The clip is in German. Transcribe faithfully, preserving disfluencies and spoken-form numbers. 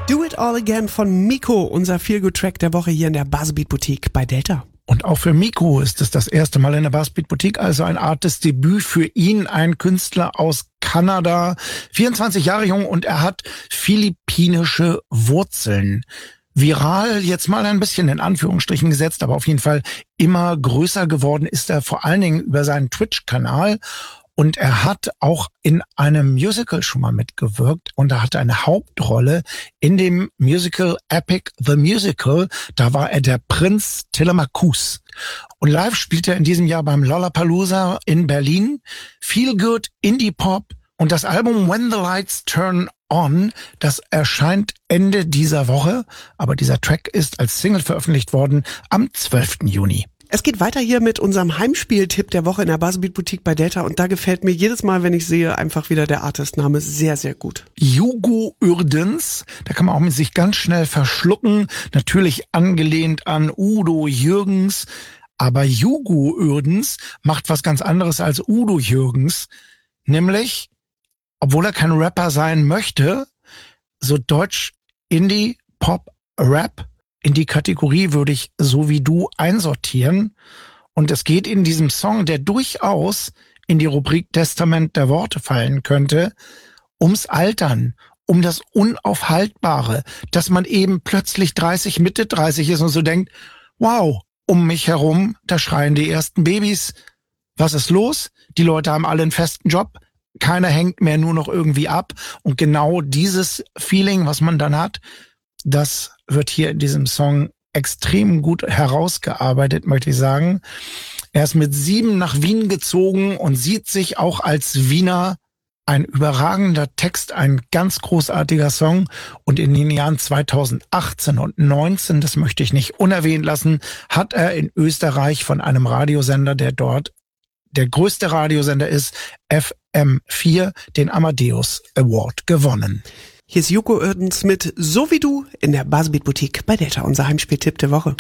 Do It All Again von Miko, unser Feel-Good-Track der Woche hier in der Buzzbeat Boutique bei Delta. Und auch für Miko ist es das erste Mal in der Buzzbeat Boutique, also ein Artist-Debüt für ihn, ein Künstler aus Kanada, vierundzwanzig Jahre jung und er hat philippinische Wurzeln. Viral, jetzt mal ein bisschen in Anführungsstrichen gesetzt, aber auf jeden Fall immer größer geworden ist er vor allen Dingen über seinen Twitch-Kanal. Und er hat auch in einem Musical schon mal mitgewirkt und er hatte eine Hauptrolle in dem Musical Epic the Musical. Da war er der Prinz Telemachus. Und live spielt er in diesem Jahr beim Lollapalooza in Berlin. Feel Good, Indie Pop und das Album When the Lights Turn On, das erscheint Ende dieser Woche. Aber dieser Track ist als Single veröffentlicht worden am zwölften Juni. Es geht weiter hier mit unserem Heimspieltipp der Woche in der Buzzbeat Boutique bei Delta und da gefällt mir jedes Mal, wenn ich sehe, einfach wieder der Artistname sehr, sehr gut. Hugo Urdens, da kann man auch mit sich ganz schnell verschlucken, natürlich angelehnt an Udo Jürgens, aber Hugo Urdens macht was ganz anderes als Udo Jürgens, nämlich, obwohl er kein Rapper sein möchte, so Deutsch, Indie, Pop, Rap, in die Kategorie würde ich so wie du einsortieren. Und es geht in diesem Song, der durchaus in die Rubrik Testament der Worte fallen könnte, ums Altern, um das Unaufhaltbare, dass man eben plötzlich dreißig, Mitte dreißig ist und so denkt, wow, um mich herum, da schreien die ersten Babys. Was ist los? Die Leute haben alle einen festen Job. Keiner hängt mehr nur noch irgendwie ab. Und genau dieses Feeling, was man dann hat, das wird hier in diesem Song extrem gut herausgearbeitet, möchte ich sagen. Er ist mit sieben nach Wien gezogen und sieht sich auch als Wiener. Ein überragender Text, ein ganz großartiger Song. Und in den Jahren zweitausendachtzehn und neunzehn, das möchte ich nicht unerwähnt lassen, hat er in Österreich von einem Radiosender, der dort der größte Radiosender ist, F M vier, den Amadeus Award gewonnen. Hier ist Hugo Urdens mit So wie du in der Buzzbeat Boutique bei Delta, unser Heimspieltipp der Woche.